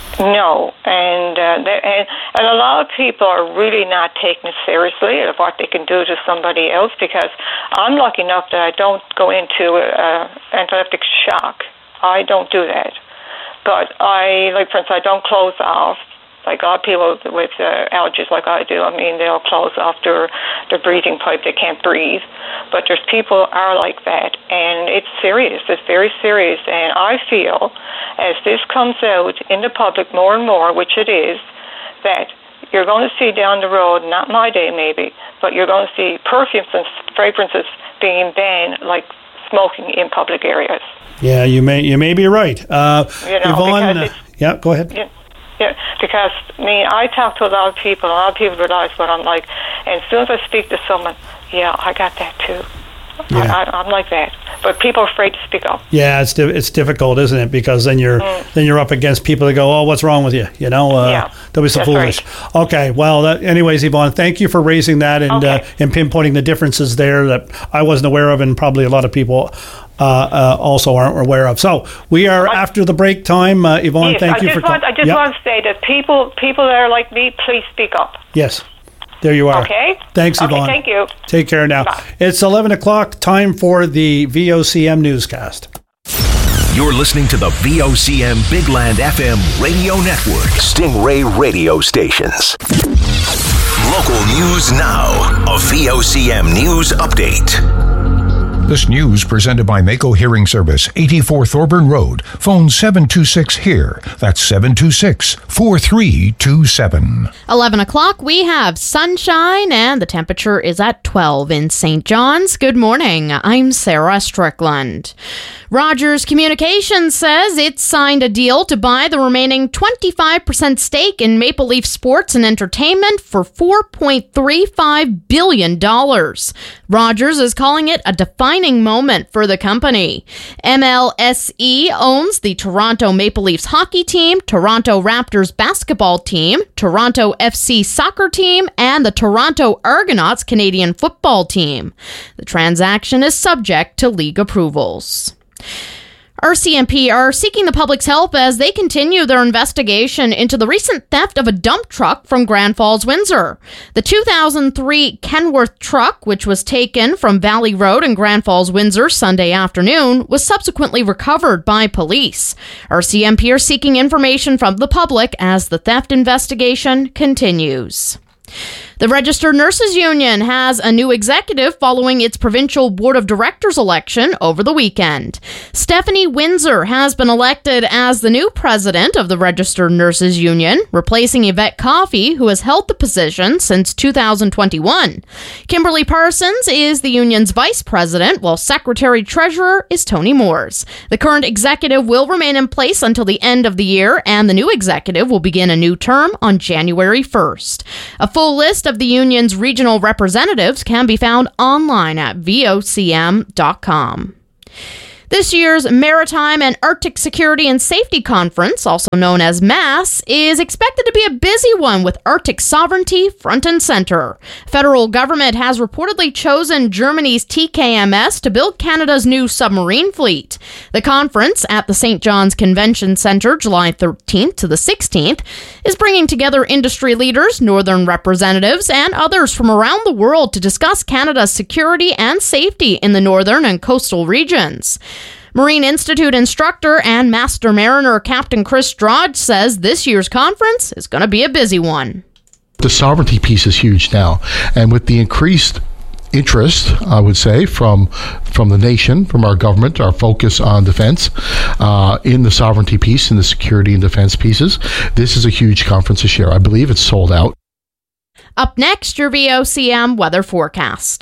No, and uh, and and a lot of people are really not taking it seriously of what they can do to somebody else. Because I'm lucky enough that I don't go into uh, anaphylactic shock. I don't do that, but I, like, for instance, I don't close off. Like, a lot of people with uh, allergies like I do, I mean, they'll close off their, their breathing pipe. They can't breathe. But there's people who are like that, and it's serious. It's very serious. And I feel, as this comes out in the public more and more, which it is, that you're going to see down the road, not my day maybe, but you're going to see perfumes and fragrances being banned, like smoking in public areas. Yeah, you may you may be right. Uh, you know, Yvonne, uh, yeah, go ahead. Yeah. Yeah, because, I mean, I talk to a lot of people, a lot of people realize what I'm like, and as soon as I speak to someone, yeah, I got that too. Yeah. I, I, I'm like that. But people are afraid to speak up. Yeah, it's di- it's difficult, isn't it? Because then you're mm. then you're up against people that go, oh, what's wrong with you? You know, uh, yeah, they'll be so foolish. Right. Okay, well, that, anyways, Yvonne, thank you for raising that and okay. uh, and pinpointing the differences there that I wasn't aware of, and probably a lot of people uh, uh, also aren't aware of. So we are I, after the break time. Uh, Yvonne, yes, thank I you just for want, I just yep. want to say that people people that are like me, please speak up. Yes. There you are. Okay. Thanks, Yvonne. Okay, thank you. Take care now. Bye. It's eleven o'clock, time for the V O C M newscast. You're listening to the V O C M Big Land F M radio network. Stingray radio stations. Local news now. A V O C M news update. This news presented by Mako Hearing Service, eighty-four Thorburn Road. Phone seven two six HEAR. That's seven two six, four three two seven. eleven o'clock, we have sunshine and the temperature is at twelve in Saint John's. Good morning. I'm Sarah Strickland. Rogers Communications says it signed a deal to buy the remaining twenty-five percent stake in Maple Leaf Sports and Entertainment for four point three five billion dollars. Rogers is calling it a defining moment for the company. M L S E owns the Toronto Maple Leafs hockey team, Toronto Raptors basketball team, Toronto F C soccer team, and the Toronto Argonauts Canadian football team. The transaction is subject to league approvals. R C M P are seeking the public's help as they continue their investigation into the recent theft of a dump truck from Grand Falls, Windsor. The two thousand three Kenworth truck, which was taken from Valley Road in Grand Falls, Windsor Sunday afternoon, was subsequently recovered by police. R C M P are seeking information from the public as the theft investigation continues. The Registered Nurses Union has a new executive following its provincial board of directors election over the weekend. Stephanie Windsor has been elected as the new president of the Registered Nurses Union, replacing Yvette Coffey, who has held the position since two thousand twenty-one. Kimberly Parsons is the union's vice president, while secretary-treasurer is Tony Moores. The current executive will remain in place until the end of the year, and the new executive will begin a new term on January first. A full list of the union's regional representatives can be found online at V O C M dot com. This year's Maritime and Arctic Security and Safety Conference, also known as MASS, is expected to be a busy one with Arctic sovereignty front and center. Federal government has reportedly chosen Germany's T K M S to build Canada's new submarine fleet. The conference at the Saint John's Convention Centre, July thirteenth to the sixteenth, is bringing together industry leaders, northern representatives, and others from around the world to discuss Canada's security and safety in the northern and coastal regions. Marine Institute instructor and master mariner Captain Chris Drodge says this year's conference is going to be a busy one. The sovereignty piece is huge now, and with the increased interest, I would say, from from the nation, from our government, our focus on defense, uh, in the sovereignty piece, in the security and defense pieces, this is a huge conference this year. I believe it's sold out. Up next, your V O C M weather forecast.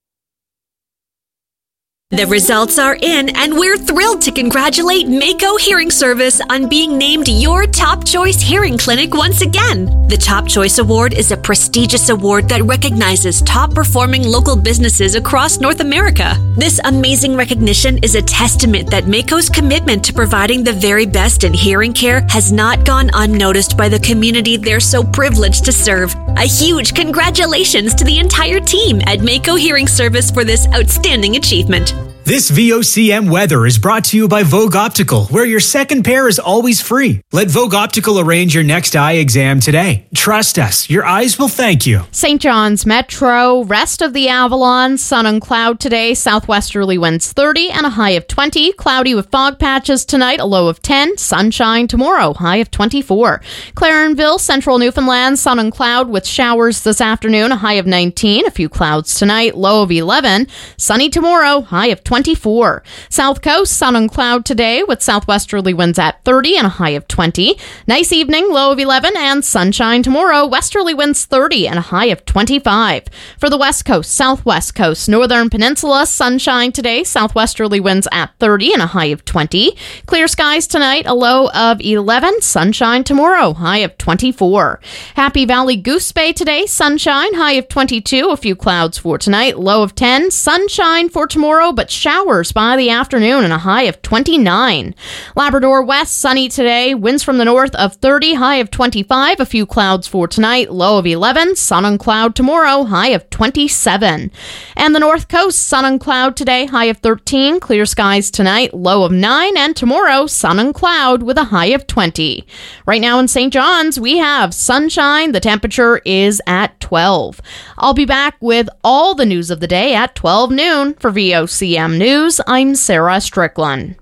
The results are in, and we're thrilled to congratulate Mako Hearing Service on being named your Top Choice Hearing Clinic once again. The Top Choice Award is a prestigious award that recognizes top-performing local businesses across North America. This amazing recognition is a testament that Mako's commitment to providing the very best in hearing care has not gone unnoticed by the community they're so privileged to serve. A huge congratulations to the entire team at Mako Hearing Service for this outstanding achievement. This V O C M weather is brought to you by Vogue Optical, where your second pair is always free. Let Vogue Optical arrange your next eye exam today. Trust us, your eyes will thank you. Saint John's Metro, rest of the Avalon, sun and cloud today, southwesterly winds thirty and a high of twenty. Cloudy with fog patches tonight, a low of ten. Sunshine tomorrow, high of twenty-four. Clarenville, central Newfoundland, sun and cloud with showers this afternoon, a high of nineteen. A few clouds tonight, low of eleven. Sunny tomorrow, high of twenty-four. South Coast, sun and cloud today with southwesterly winds at thirty and a high of twenty. Nice evening, low of eleven, and sunshine tomorrow. Westerly winds thirty and a high of twenty-five. For the West Coast, Southwest Coast, Northern Peninsula, sunshine today, southwesterly winds at thirty and a high of twenty. Clear skies tonight, a low of eleven. Sunshine tomorrow, high of twenty-four. Happy Valley Goose Bay today, sunshine, high of twenty-two. A few clouds for tonight, low of ten. Sunshine for tomorrow, but showers by the afternoon and a high of twenty-nine. Labrador West, sunny today, winds from the north of thirty, high of twenty-five. A few clouds for tonight, low of eleven. Sun and cloud tomorrow, high of twenty-seven. And the North Coast, sun and cloud today, high of thirteen. Clear skies tonight, low of nine. And tomorrow, sun and cloud with a high of twenty. Right now in Saint John's, we have sunshine. The temperature is at twelve. I'll be back with all the news of the day at twelve noon. For V O C M News, I'm Sarah Strickland.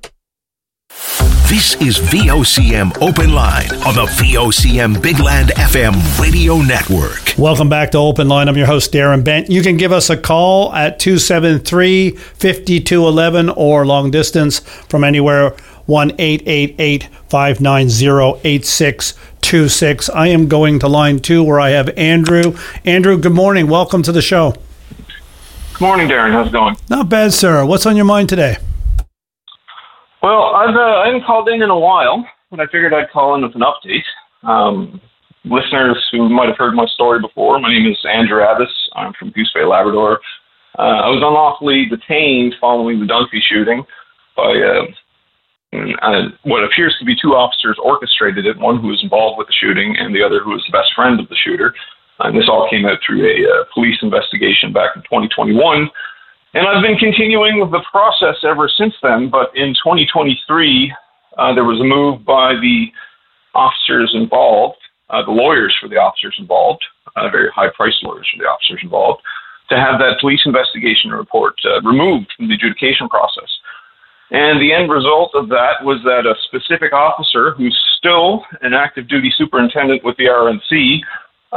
This is V O C M Open Line on the V O C M Big Land F M radio network. Welcome back to Open Line. I'm your host, Darren Bent. You can give us a call at two seven three, five two one one or long distance from anywhere, one eight eight eight, five nine zero, eight six two six. I am going to line two where I have Andrew. Andrew, good morning. Welcome to the show. Good morning, Darren. How's it going? Not bad, sir. What's on your mind today? Well, I've uh, I haven't called in in a while, but I figured I'd call in with an update. Um, listeners who might have heard my story before, my name is Andrew Abbas. I'm from Goose Bay, Labrador. Uh, I was unlawfully detained following the Dunphy shooting by uh, uh, what appears to be two officers orchestrated it, one who was involved with the shooting and the other who was the best friend of the shooter. And this all came out through a uh, police investigation back in twenty twenty-one. And I've been continuing with the process ever since then. But in twenty twenty-three, uh, there was a move by the officers involved, uh, the lawyers for the officers involved, uh, very high-priced lawyers for the officers involved, to have that police investigation report uh, removed from the adjudication process. And the end result of that was that a specific officer who's still an active duty superintendent with the R N C um,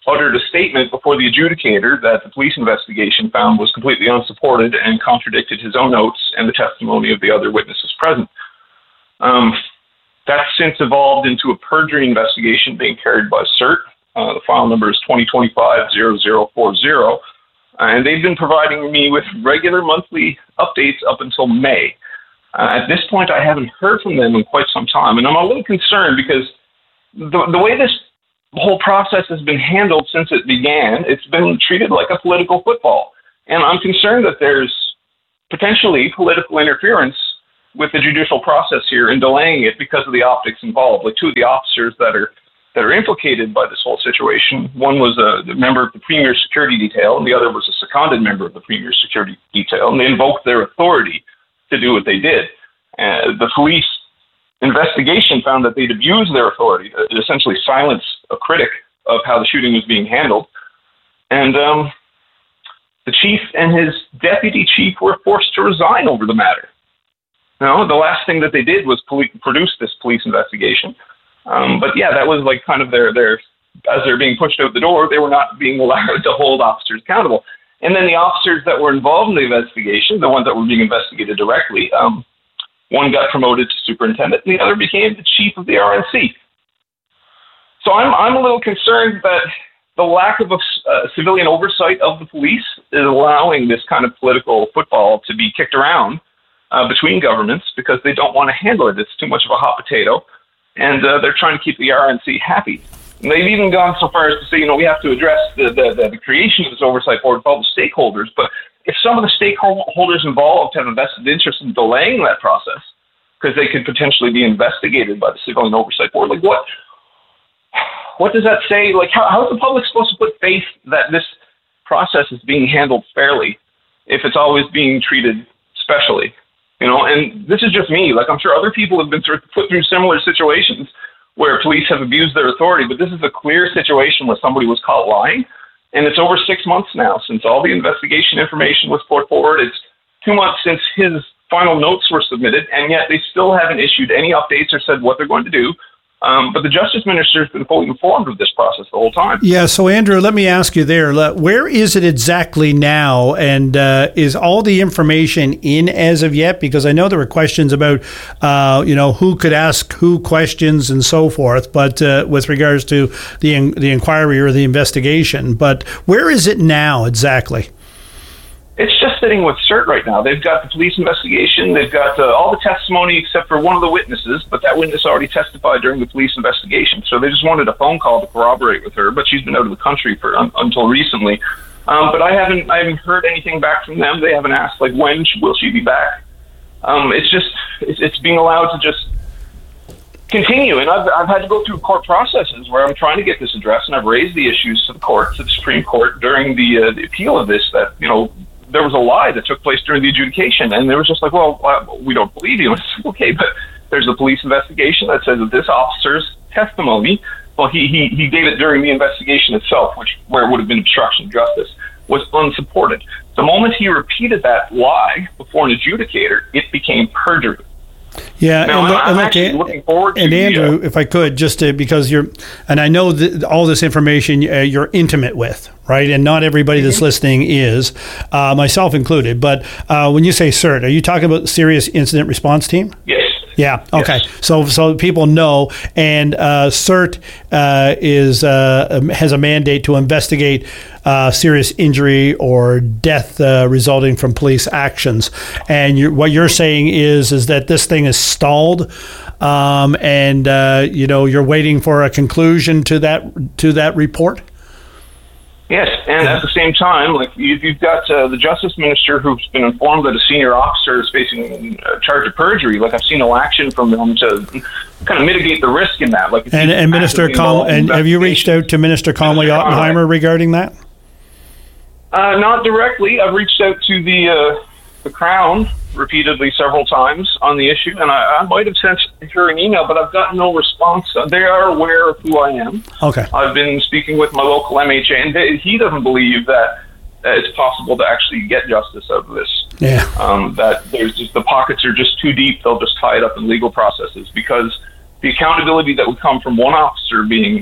uttered a statement before the adjudicator that the police investigation found was completely unsupported and contradicted his own notes and the testimony of the other witnesses present. Um, that's since evolved into a perjury investigation being carried by CERT. Uh, the file number is twenty twenty-five zero zero four zero, and they've been providing me with regular monthly updates up until May. Uh, at this point, I haven't heard from them in quite some time, and I'm a little concerned because the, the way this whole process has been handled since it began, it's been treated like a political football. And I'm concerned that there's potentially political interference with the judicial process here and delaying it because of the optics involved. Like two of the officers that are that are implicated by this whole situation, one was a member of the Premier's security detail and the other was a seconded member of the Premier's security detail, and they invoked their authority to do what they did. Uh, the police investigation found that they'd abused their authority to essentially silence a critic of how the shooting was being handled. And um, the chief and his deputy chief were forced to resign over the matter. No, the last thing that they did was poli- produce this police investigation. Um, but yeah, that was like kind of their, their, as they're being pushed out the door, they were not being allowed to hold officers accountable. And then the officers that were involved in the investigation, the ones that were being investigated directly, um, one got promoted to superintendent, and the other became the chief of the R N C. So I'm I'm a little concerned that the lack of a uh, civilian oversight of the police is allowing this kind of political football to be kicked around uh, between governments because they don't want to handle it. It's too much of a hot potato, and uh, they're trying to keep the R N C happy. And they've even gone so far as to say, you know, we have to address the, the, the, the creation of this oversight board with all the stakeholders, but if some of the stakeholders involved have a vested interest in delaying that process because they could potentially be investigated by the Civilian Oversight Board, like what what does that say? Like how, how is the public supposed to put faith that this process is being handled fairly if it's always being treated specially? You know, and this is just me. Like I'm sure other people have been through, put through similar situations where police have abused their authority, but this is a clear situation where somebody was caught lying. And it's over six months now since all the investigation information was put forward. It's two months since his final notes were submitted, and yet they still haven't issued any updates or said what they're going to do. Um, but the Justice Minister has been fully informed of this process the whole time. Yeah, so Andrew, let me ask you there, where is it exactly now, and uh, is all the information in as of yet? Because I know there were questions about, uh, you know, who could ask who questions and so forth, but uh, with regards to the the inquiry or the investigation. But where is it now exactly? It's just sitting with CERT right now. They've got the police investigation. They've got uh, all the testimony except for one of the witnesses, but that witness already testified during the police investigation. So they just wanted a phone call to corroborate with her, but she's been out of the country for un- until recently. Um, but I haven't I haven't heard anything back from them. They haven't asked, like, when will she be back? Um, it's just, it's, it's being allowed to just continue. And I've, I've had to go through court processes where I'm trying to get this addressed, and I've raised the issues to the court, to the Supreme Court, during the, uh, the appeal of this, that, you know, there was a lie that took place during the adjudication, and they were just like, well, we don't believe you. It's okay, but there's a police investigation that says that this officer's testimony, well, he, he, he gave it during the investigation itself, which where it would have been obstruction of justice, was unsupported. The moment he repeated that lie before an adjudicator, it became perjury. Yeah, now, and, look, I'm and, look, actually looking forward to and Andrew, the, uh, if I could, just to, because you're, and I know that all this information uh, you're intimate with, right? And not everybody that's listening is, uh, myself included. But uh, when you say CERT, are you talking about the Serious Incident Response Team? Yes. Yeah. Okay. Yes. So so people know, and uh, CERT uh, is uh, has a mandate to investigate uh, serious injury or death uh, resulting from police actions. And you're, what you're saying is is that this thing is stalled, um, and uh, you know you're waiting for a conclusion to that to that report. Yes, and at the same time, like you've, you've got uh, the Justice Minister who's been informed that a senior officer is facing a charge of perjury. Like I've seen no action from them to kind of mitigate the risk in that. Like and, and Minister Con- and have you reached out to Minister Conway Ottenheimer regarding that? Uh, not directly. I've reached out to the uh, the Crown repeatedly several times on the issue, and I, I might have sent her an email, but I've gotten no response. They are aware of who I am. Okay. I've been speaking with my local M H A, and they, he doesn't believe that uh, it's possible to actually get justice out of this. Yeah. Um, that there's just the pockets are just too deep. They'll just tie it up in legal processes because the accountability that would come from one officer being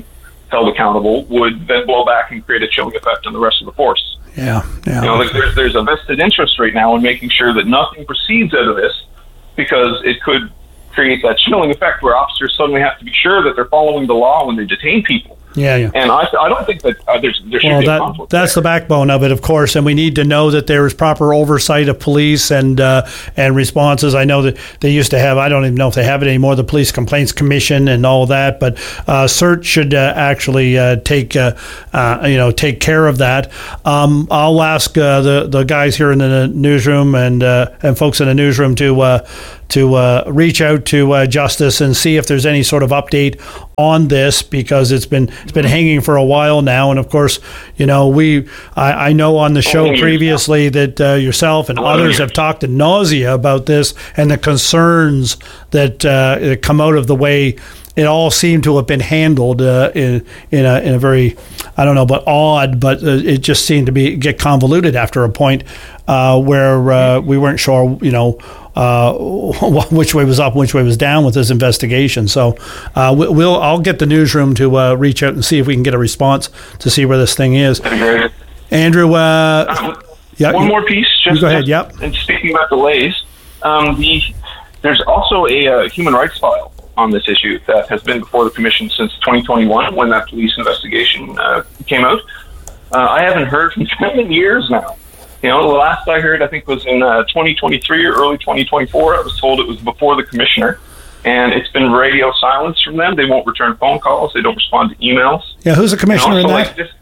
held accountable would then blow back and create a chilling effect on the rest of the force. Yeah, yeah. You know, like there's, there's a vested interest right now in making sure that nothing proceeds out of this, because it could create that chilling effect where officers suddenly have to be sure that they're following the law when they detain people. Yeah, yeah. And I, I don't think that uh, there's, there should well, be a that, conflict. that's the backbone of it, of course, and we need to know that there is proper oversight of police and uh, and responses. I know that they used to have, I don't even know if they have it anymore, the Police Complaints Commission and all that, but uh, CERT should uh, actually uh, take uh, uh, you know take care of that. Um, I'll ask uh, the the guys here in the newsroom and uh, and folks in the newsroom to uh, to uh, reach out to uh, Justice and see if there's any sort of update on this, because it's been it's been hanging for a while now. And of course, you know, we I, I know on the show previously that uh, yourself and others have talked ad nausea about this and the concerns that, uh, that come out of the way it all seemed to have been handled uh, in in a, in a very, I don't know, but odd, but uh, it just seemed to be get convoluted after a point uh, where uh, we weren't sure, you know, uh, which way was up, which way was down with this investigation. So uh, we'll I'll get the newsroom to uh, reach out and see if we can get a response to see where this thing is. Andrew, uh, um, yeah, one you, more piece. Just, you go ahead. Yep. And speaking about delays, um, the there's also a uh, human rights file on this issue that has been before the commission since twenty twenty-one, when that police investigation uh, came out. Uh, I haven't heard from them in years now. You know, the last I heard, I think, was in uh, twenty twenty-three or early twenty twenty-four. I was told it was before the commissioner, and it's been radio silence from them. They won't return phone calls. They don't respond to emails. Yeah, who's the commissioner you know, so in like that? this,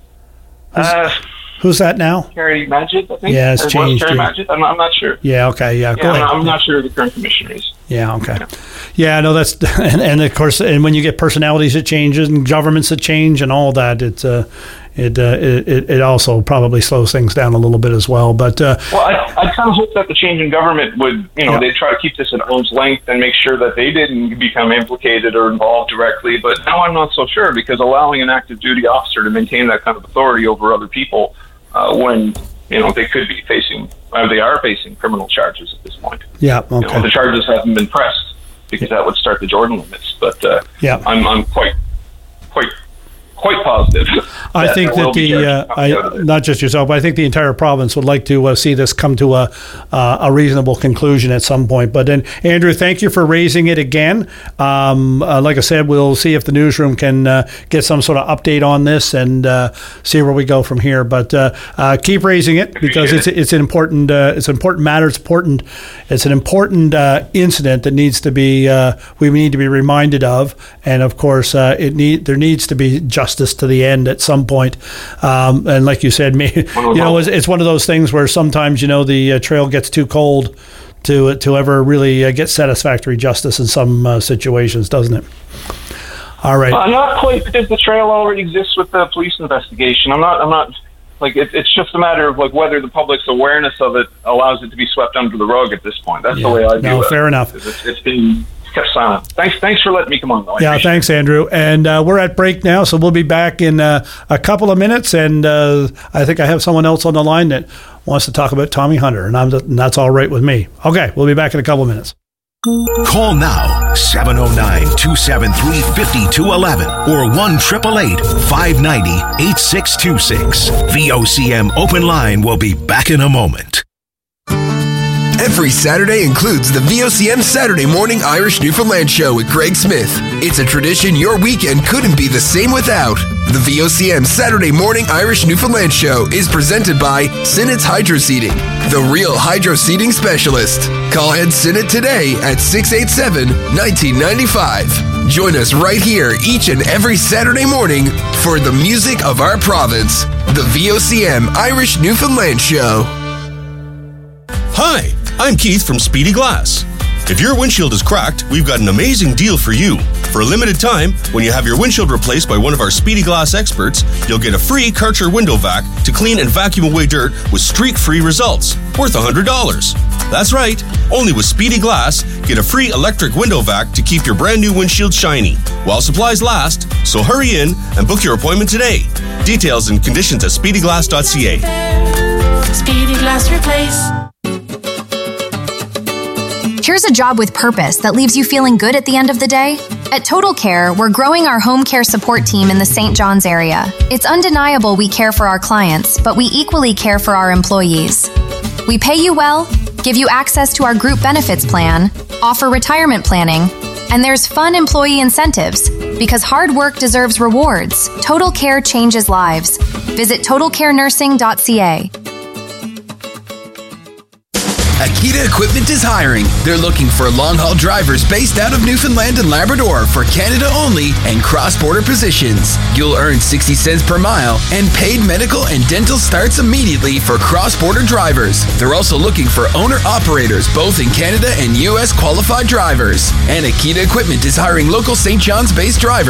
uh, Who's that now? Carrie Magid, I think. Yeah, it's Or was changed, Carrie yeah. Magid? I'm not, I'm not sure. Yeah, okay, yeah, go yeah, ahead. I'm, I'm not sure who the current commissioner is. Yeah, okay. Yeah, no, that's and, and of course, and when you get personalities that change and governments that change and all that, it's uh, it, uh, it it also probably slows things down a little bit as well. But uh, Well, I, I kind of hope that the change in government would, you know, Yeah. they try to keep this at arm's length and make sure that they didn't become implicated or involved directly. But now I'm not so sure, because allowing an active duty officer to maintain that kind of authority over other people uh, when, you know, they could be facing, or they are facing criminal charges at this point. yeah, okay. You know, the charges haven't been pressed because that would start the Jordan limits. But uh, Yeah. I'm, I'm quite, quite, quite positive. I think there will that be the charges uh, coming out of I, it. not just yourself, but I think the entire province would like to uh, see this come to a uh, a reasonable conclusion at some point. But then, Andrew, thank you for raising it again. Um, uh, like I said, we'll see if the newsroom can uh, get some sort of update on this and uh, see where we go from here. But uh, uh, keep raising it, because it's it's an important uh, it's an important matter. It's important. It's an important uh, incident that needs to be uh, we need to be reminded of, and of course, uh, it need there needs to be justice to the end at some point. Um, and like you said, me, you know, it's, it's one of those things where sometimes, you know, the uh, trail gets too cold to to ever really uh, get satisfactory justice in some uh, situations, doesn't it? All right. Uh, not quite, because the trail already exists with the police investigation. I'm not. I'm not. Like it, it's just a matter of like whether the public's awareness of it allows it to be swept under the rug at this point. That's Yeah. the way I view No, it. fair enough. It's, it's been kept silent. Thanks. Thanks for letting me come on, though. I Yeah, appreciate thanks, Andrew. And uh, we're at break now, so we'll be back in uh, a couple of minutes. And uh, I think I have someone else on the line that wants to talk about Tommy Hunter, and, I'm, and that's all right with me. Okay, we'll be back in a couple of minutes. Call now, seven oh nine, two seven three, five two one one or one eight eight eight, five nine zero, eight six two six. V O C M Open Line will be back in a moment. Every Saturday includes the V O C M Saturday Morning Irish Newfoundland Show with Greg Smith. It's a tradition your weekend couldn't be the same without. The V O C M Saturday Morning Irish Newfoundland Show is presented by Sinnett's Hydro Seeding, the real hydro seeding specialist. Call Ed Sinnett today at six eight seven, one nine nine five. Join us right here each and every Saturday morning for the music of our province, the V O C M Irish Newfoundland Show. Hi, I'm Keith from Speedy Glass. If your windshield is cracked, we've got an amazing deal for you. For a limited time, when you have your windshield replaced by one of our Speedy Glass experts, you'll get a free Karcher window vac to clean and vacuum away dirt with streak-free results, worth one hundred dollars. That's right, only with Speedy Glass, get a free electric window vac to keep your brand new windshield shiny, while supplies last, so hurry in and book your appointment today. Details and conditions at speedy glass dot c a. Speedy Glass Replace. Here's a job with purpose that leaves you feeling good at the end of the day. At Total Care, we're growing our home care support team in the Saint John's area. It's undeniable we care for our clients, but we equally care for our employees. We pay you well, give you access to our group benefits plan, offer retirement planning, and there's fun employee incentives. Because hard work deserves rewards, Total Care changes lives. Visit total care nursing dot c a. Akita Equipment is hiring. They're looking for long-haul drivers based out of Newfoundland and Labrador for Canada only and cross-border positions. You'll earn sixty cents per mile, and paid medical and dental starts immediately for cross-border drivers. They're also looking for owner-operators, both in Canada and U S qualified drivers. And Akita Equipment is hiring local Saint John's-based drivers